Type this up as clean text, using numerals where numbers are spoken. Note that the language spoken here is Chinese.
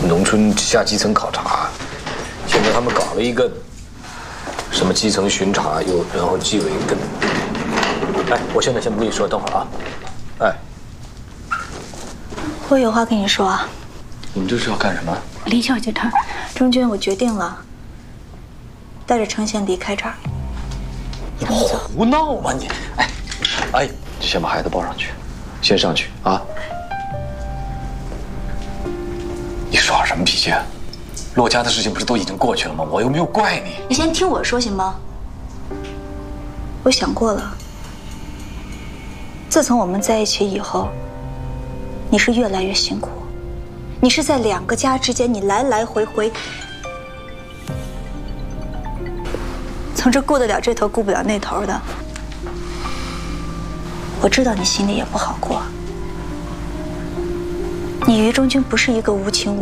农村下基层考察，现在他们搞了一个什么基层巡查，然后纪委跟。哎，我现在先不跟你说，等会儿啊。哎， 我有话跟你说啊。 你们这是要干什么？ 林小姐她，钟军，我决定了，带着程贤离开这儿。 你胡闹吗你？哎，先把孩子抱上去，先上去啊。你耍什么脾气？骆家的事情不是都已经过去了吗？我又没有怪你。 你先听我说行吗？我想过了，自从我们在一起以后，你是越来越辛苦，你是在2个家之间，你来来回回，总是顾得了这头，顾不了那头的。我知道你心里也不好过。你于中军不是一个无情无